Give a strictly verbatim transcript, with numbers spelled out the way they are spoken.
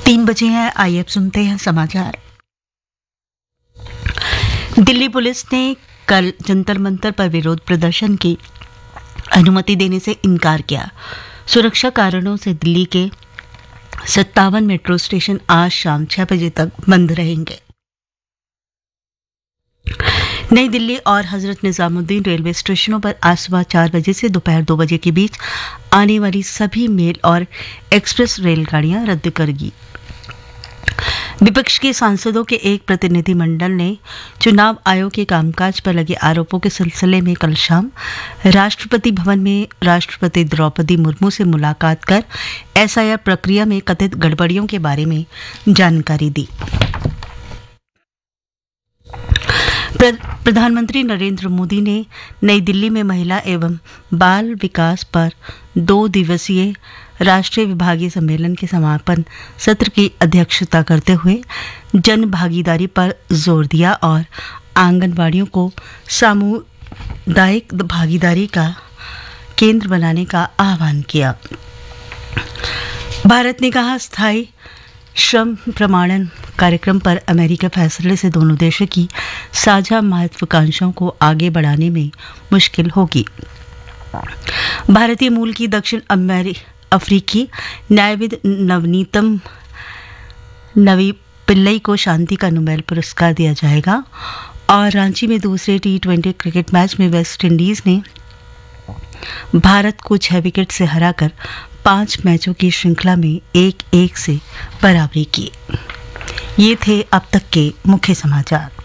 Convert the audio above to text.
तीन बजे हैं। आइए अब सुनते हैं समाचार। दिल्ली पुलिस ने कल जंतर मंतर पर विरोध प्रदर्शन की अनुमति देने से इनकार किया। सुरक्षा कारणों से दिल्ली के सत्तावन मेट्रो स्टेशन आज शाम छह बजे तक बंद रहेंगे। नई दिल्ली और हजरत निजामुद्दीन रेलवे स्टेशनों पर आज सुबह चार बजे से दोपहर दो बजे के बीच आने वाली सभी मेल और एक्सप्रेस रेलगाड़ियां रद्द करेगी। विपक्ष के सांसदों के एक प्रतिनिधिमंडल ने चुनाव आयोग के कामकाज पर लगे आरोपों के सिलसिले में कल शाम राष्ट्रपति भवन में राष्ट्रपति द्रौपदी मुर्मू से मुलाकात कर एसआईआर प्रक्रिया में कथित गड़बड़ियों के बारे में जानकारी दी। प्रधानमंत्री नरेंद्र मोदी ने नई दिल्ली में महिला एवं बाल विकास पर दो दिवसीय राष्ट्रीय विभागीय सम्मेलन के समापन सत्र की अध्यक्षता करते हुए जन भागीदारी पर जोर दिया और आंगनबाड़ियों को सामुदायिक भागीदारी का केंद्र बनाने का आह्वान किया। भारत ने कहा, स्थायी श्रम प्रमाणन कार्यक्रम पर अमेरिका फैसले से दोनों देशों की साझा महत्वाकांक्षाओं को आगे बढ़ाने में मुश्किल होगी। भारतीय मूल की दक्षिण अमेरिकी अफ्रीकी न्यायविद नवनीतम नवी पिल्लई को शांति का नोबेल पुरस्कार दिया जाएगा। और रांची में दूसरे टी ट्वेंटी क्रिकेट मैच में वेस्ट इंडीज ने भारत को छह विकेट से हराकर पांच मैचों की श्रृंखला में एक एक से बराबरी की। ये थे अब तक के मुख्य समाचार।